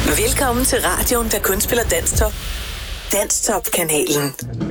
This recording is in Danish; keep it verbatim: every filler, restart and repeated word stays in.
Velkommen til radioen, der kun spiller Danstop. Danstop-kanalen.